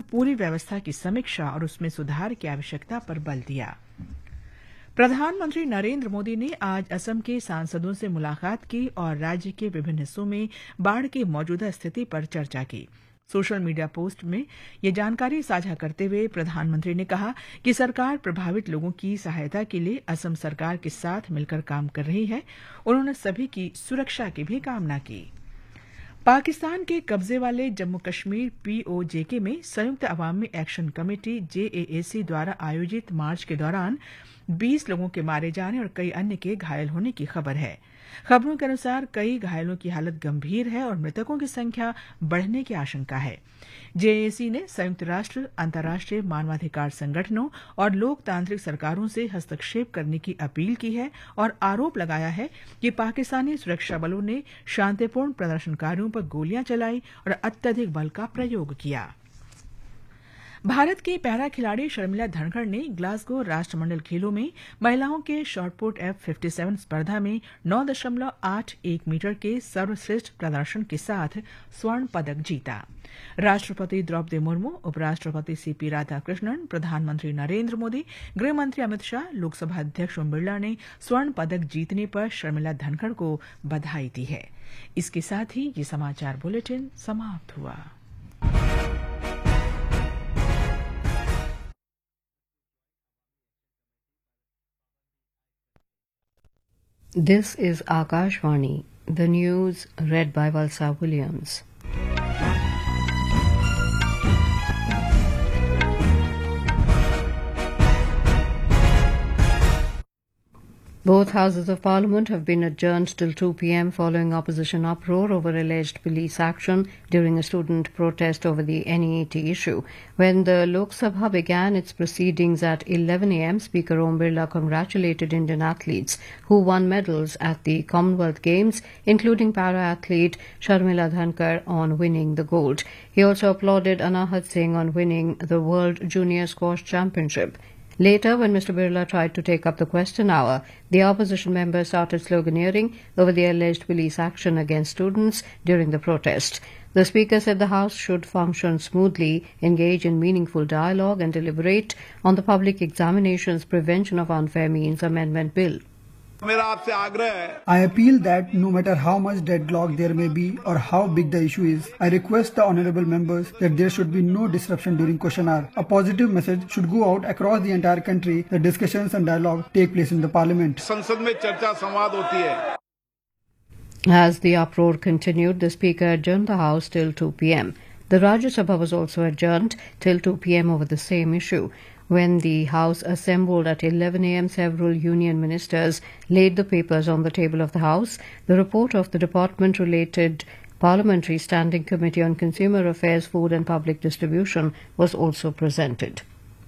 पूरी व्यवस्था की समीक्षा और उसमें सुधार की आवश्यकता पर बल दिया। प्रधानमंत्री नरेंद्र मोदी ने आज असम के सांसदों से मुलाकात की और राज्य के विभिन्न हिस्सों में बाढ़ की मौजूदा स्थिति पर चर्चा की। सोशल मीडिया पोस्ट में ये जानकारी साझा करते हुए प्रधानमंत्री ने कहा कि सरकार प्रभावित लोगों की सहायता के लिए असम सरकार के साथ मिलकर काम कर रही है। उन्होंने सभी की सुरक्षा की भी कामना की। पाकिस्तान के कब्जे वाले जम्मू कश्मीर POJK में संयुक्त अवामी एक्शन कमेटी JAAC द्वारा आयोजित मार्च के दौरान 20 लोगों के मारे जाने और कई अन्य के घायल होने की खबर है। खबरों के अनुसार कई घायलों की हालत गंभीर है और मृतकों की संख्या बढ़ने की आशंका है। JAAC ने संयुक्त राष्ट्र, अंतर्राष्ट्रीय मानवाधिकार संगठनों और लोकतांत्रिक सरकारों से हस्तक्षेप करने की अपील की है और आरोप लगाया है कि पाकिस्तानी सुरक्षा बलों ने शांतिपूर्ण प्रदर्शनकारियों पर गोलियां चलाई और अत्यधिक बल का प्रयोग किया। भारत की पैरा खिलाड़ी शर्मिला धनखड़ ने ग्लासगो राष्ट्रमंडल खेलों में महिलाओं के शॉटपुट F57 स्पर्धा में 9.81 मीटर के सर्वश्रेष्ठ प्रदर्शन के साथ स्वर्ण पदक जीता। राष्ट्रपति द्रौपदी मुर्मू, उपराष्ट्रपति CP राधाकृष्णन, प्रधानमंत्री नरेंद्र मोदी, गृह मंत्री अमित शाह, लोकसभा अध्यक्ष ओम बिरला ने स्वर्ण पदक जीतने पर शर्मिला धनखड़ को बधाई दी है। इसके साथ ही ये समाचार बुलेटिन समाप्त हुआ। This is Akashvani, the news read by Valsa Williams. Both houses of parliament have been adjourned till 2 p.m. following opposition uproar over alleged police action during a student protest over the NEET issue. When the Lok Sabha began its proceedings at 11 a.m., Speaker Om Birla congratulated Indian athletes who won medals at the Commonwealth Games, including para-athlete Sharmila Dhankar on winning the gold. He also applauded Anahat Singh on winning the World Junior Squash Championship. Later, when Mr. Birla tried to take up the question hour, the opposition members started sloganeering over the alleged police action against students during the protest. The Speaker said the House should function smoothly, engage in meaningful dialogue and deliberate on the Public Examinations Prevention of Unfair Means Amendment Bill. I appeal that no matter how much deadlock there may be or how big the issue is, I request the honourable members that there should be no disruption during question hour. A positive message should go out across the entire country that discussions and dialogue take place in the parliament. As the uproar continued, the Speaker adjourned the House till 2 p.m. The Rajya Sabha was also adjourned till 2 p.m. over the same issue. When the House assembled at 11 a.m., several union ministers laid the papers on the table of the House. The report of the department-related Parliamentary Standing Committee on Consumer Affairs, Food and Public Distribution was also presented.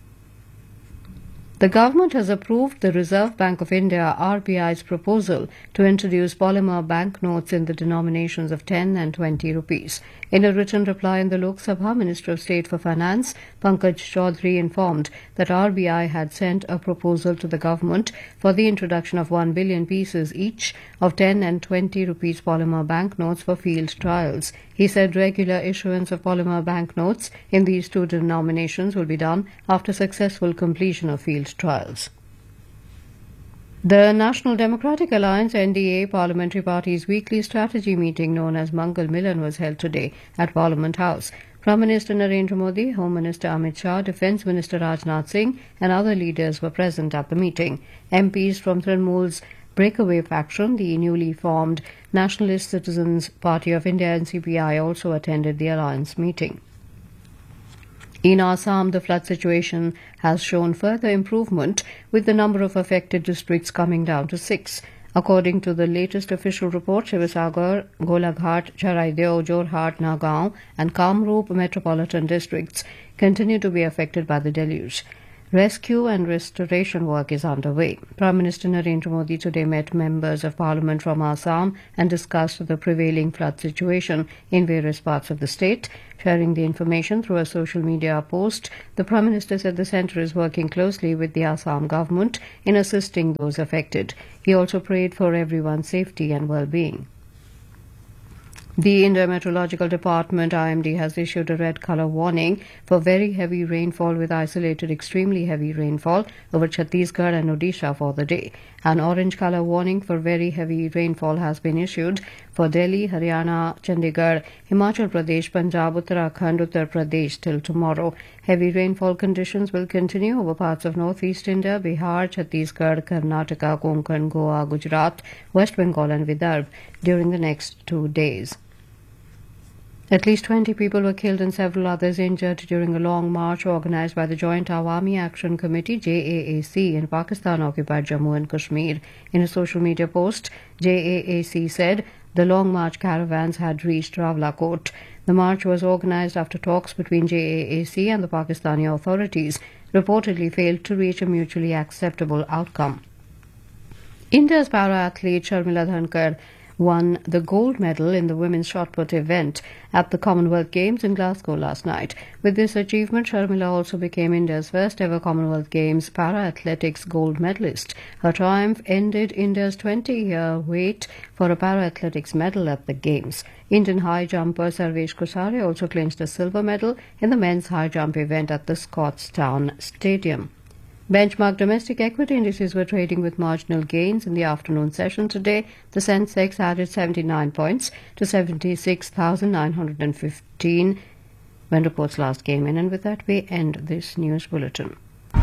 The government has approved the Reserve Bank of India RBI's proposal to introduce polymer banknotes in the denominations of 10 and 20 rupees. In a written reply in the Lok Sabha, Minister of State for Finance Pankaj Chaudhary informed that RBI had sent a proposal to the government for the introduction of 1 billion pieces each of 10 and 20 rupees polymer banknotes for field trials. He said regular issuance of polymer banknotes in these two denominations will be done after successful completion of field trials. The National Democratic Alliance NDA Parliamentary Party's weekly strategy meeting known as Mangal Milan was held today at Parliament House. Prime Minister Narendra Modi, Home Minister Amit Shah, Defence Minister Rajnath Singh and other leaders were present at the meeting. MPs from Trinamool's breakaway faction, the newly formed Nationalist Citizens Party of India NCPI, also attended the alliance meeting. In Assam, the flood situation has shown further improvement, with the number of affected districts coming down to 6. According to the latest official report, Shivasagar, Golaghat, Charaideo, Jorhat, Nagaon and Kamrup metropolitan districts continue to be affected by the deluge. Rescue and restoration work is underway. Prime Minister Narendra Modi today met members of Parliament from Assam and discussed the prevailing flood situation in various parts of the state. Sharing the information through a social media post, the Prime Minister said the centre is working closely with the Assam government in assisting those affected. He also prayed for everyone's safety and well-being. The India Meteorological Department (IMD) has issued a red color warning for very heavy rainfall with isolated extremely heavy rainfall over Chhattisgarh and Odisha for the day. An orange color warning for very heavy rainfall has been issued for Delhi, Haryana, Chandigarh, Himachal Pradesh, Punjab, Uttarakhand, Uttar Pradesh till tomorrow. Heavy rainfall conditions will continue over parts of northeast India, Bihar, Chhattisgarh, Karnataka, Konkan, Goa, Gujarat, West Bengal and Vidarbha during the next 2 days. At least 20 people were killed and several others injured during a long march organised by the Joint Awami Action Committee (JAAC) in Pakistan-occupied Jammu and Kashmir. In a social media post, JAAC said the long march caravans had reached Rawalakot. The march was organised after talks between JAAC and the Pakistani authorities reportedly failed to reach a mutually acceptable outcome. India's para-athlete Sharmila Dhankar won the gold medal in the women's shot put event at the Commonwealth Games in Glasgow last night. With this achievement, Sharmila also became India's first ever Commonwealth Games para-athletics gold medalist. Her triumph ended India's 20-year wait for a para-athletics medal at the Games. Indian high jumper Sarvesh Kusare also clinched a silver medal in the men's high jump event at the Scotstoun Stadium. Benchmark domestic equity indices were trading with marginal gains in the afternoon session today. The Sensex added 79 points to 76,915 when reports last came in. And with that, we end this news bulletin.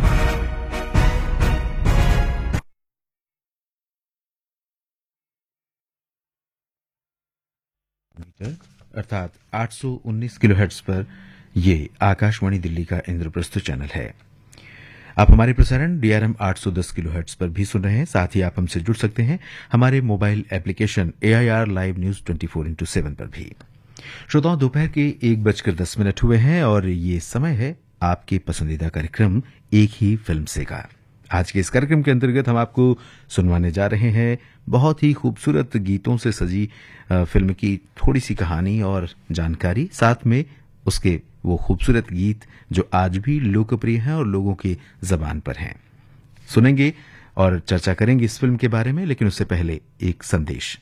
अर्थात 819 kilohertz पर ये आकाशवाणी दिल्ली का Indraprastha channel है। आप हमारे प्रसारण DRM 810 kilohertz पर भी सुन रहे हैं। साथ ही आप हमसे जुड़ सकते हैं हमारे mobile application AIR live news 24/7 पर भी। श्रोताओं, दोपहर के 1:10 हुए हैं और ये समय है आपके पसंदीदा कार्यक्रम एक ही फिल्म से का। आज के इस कार्यक्रम के अंतर्गत हम आपको सुनवाने जा रहे हैं बहुत ही खूबसूरत गीतों से सजी फिल्म की थोड़ी सी कहानी और जानकारी, साथ में उसके वो खूबसूरत गीत जो आज भी लोकप्रिय हैं और लोगों की जबान पर हैं। सुनेंगे और चर्चा करेंगे इस फिल्म के बारे में, लेकिन उससे पहले एक संदेश।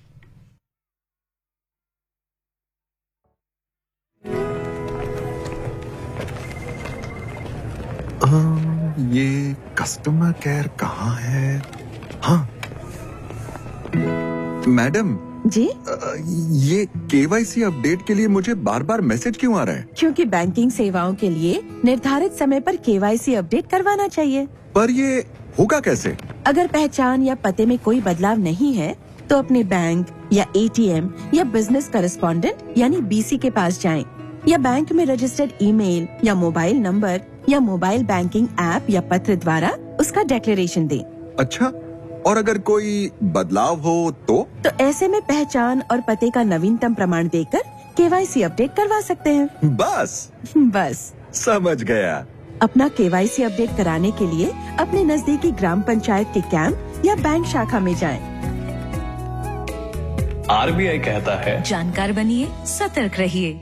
ये कस्टमर केयर कहाँ है? हाँ मैडम जी, ये KYC अपडेट के लिए मुझे बार बार मैसेज क्यों आ रहा है? क्योंकि बैंकिंग सेवाओं के लिए निर्धारित समय पर KYC अपडेट करवाना चाहिए। पर ये होगा कैसे? अगर पहचान या पते में कोई बदलाव नहीं है तो अपने बैंक या ATM या बिजनेस करेस्पॉन्डेंट यानी BC के पास जाएं, या बैंक में रजिस्टर्ड ईमेल या मोबाइल नंबर या मोबाइल बैंकिंग ऐप या पत्र द्वारा उसका डिक्लेरेशन दें। अच्छा, और अगर कोई बदलाव हो तो ऐसे में पहचान और पते का नवीनतम प्रमाण देकर KYC अपडेट करवा सकते हैं। बस समझ गया। अपना KYC अपडेट कराने के लिए अपने नजदीकी ग्राम पंचायत के कैंप या बैंक शाखा में जाएं। RBI कहता है, जानकार बनिए, सतर्क रहिए।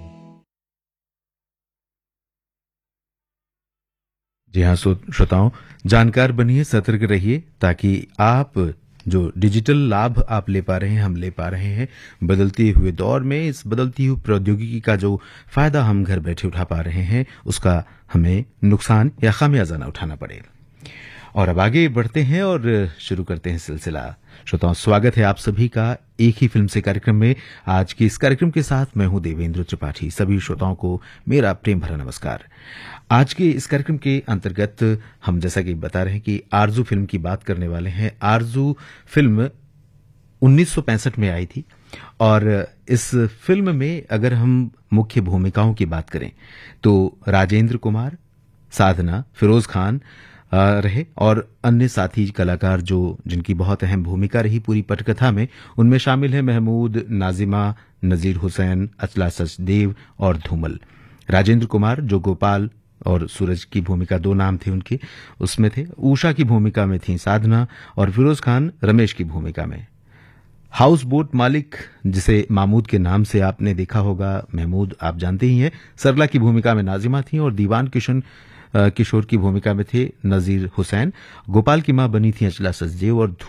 जी हाँ श्रोताओं, जानकार बनिए, सतर्क रहिए, ताकि आप जो डिजिटल लाभ आप ले पा रहे हैं, हम ले पा रहे हैं बदलते हुए दौर में, इस बदलती हुई प्रौद्योगिकी का जो फायदा हम घर बैठे उठा पा रहे हैं, उसका हमें नुकसान या खामियाजा न उठाना पड़े। और अब आगे बढ़ते हैं और शुरू करते हैं सिलसिला। श्रोताओं, स्वागत है आप सभी का एक ही फिल्म से कार्यक्रम में। आज के इस कार्यक्रम के साथ मैं हूं देवेंद्र त्रिपाठी। सभी श्रोताओं को मेरा प्रेम भरा नमस्कार। आज के इस कार्यक्रम के अंतर्गत हम जैसा कि बता रहे हैं कि आरजू फिल्म की बात करने वाले हैं। आरजू फिल्म 1965 में आई थी और इस फिल्म में अगर हम मुख्य भूमिकाओं की बात करें तो राजेंद्र कुमार, साधना, फिरोज खान रहे और अन्य साथी कलाकार जिनकी बहुत अहम भूमिका रही पूरी पटकथा में, उनमें शामिल हैं महमूद, नाजिमा, नजीर हुसैन, अचला सचदेव और धूमल। राजेंद्र कुमार जो गोपाल और सूरज की भूमिका, दो नाम थे उनके, उसमें थे। उषा की भूमिका में थी साधना और फिरोज खान रमेश की भूमिका में। हाउस बोट मालिक, जिसे महमूद के नाम से आपने देखा होगा, महमूद आप जानते ही हैं, सरला की भूमिका में नाजिमा थी और दीवान किशोर की भूमिका में थे नजीर हुसैन। गोपाल की मां बनी थी अचला सचदेव और